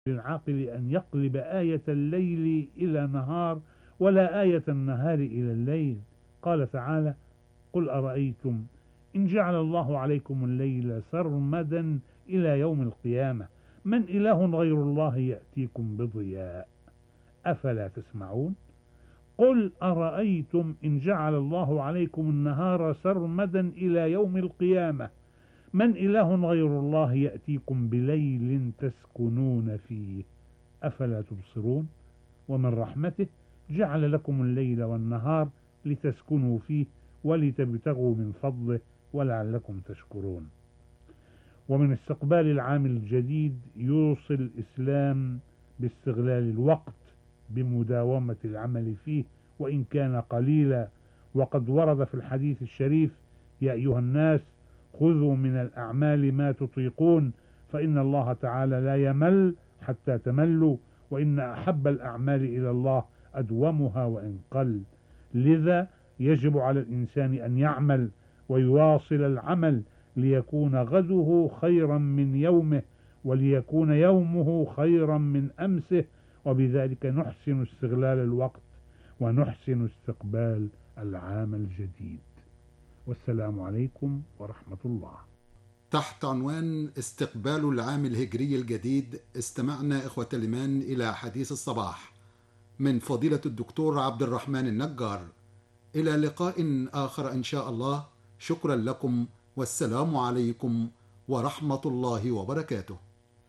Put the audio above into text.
للعاقل أن يقلب آية الليل إلى نهار ولا آية النهار إلى الليل. قال تعالى: قل أرأيتم إن جعل الله عليكم الليل سرمدا إلى يوم القيامة من إله غير الله يأتيكم بضياء أفلا تسمعون. قل أرأيتم إن جعل الله عليكم النهار سرمدا إلى يوم القيامة من إله غير الله يأتيكم بليل تسكنون فيه أفلا تبصرون. ومن رحمته جعل لكم الليل والنهار لتسكنوا فيه ولتبتغوا من فضله ولعلكم تشكرون. ومن استقبال العام الجديد يوصي الإسلام باستغلال الوقت بمداومة العمل فيه وإن كان قليلا. وقد ورد في الحديث الشريف: يا أيها الناس خذوا من الأعمال ما تطيقون فإن الله تعالى لا يمل حتى تملوا وإن أحب الأعمال إلى الله أدومها وإن قل. لذا يجب على الإنسان أن يعمل ويواصل العمل ليكون غده خيرا من يومه وليكون يومه خيرا من أمسه، وبذلك نحسن استغلال الوقت ونحسن استقبال العام الجديد. والسلام عليكم ورحمة الله. تحت عنوان استقبال العام الهجري الجديد استمعنا إخوة الإيمان إلى حديث الصباح من فضيلة الدكتور عبد الرحمن النجار. إلى لقاء آخر إن شاء الله. شكرا لكم والسلام عليكم ورحمة الله وبركاته.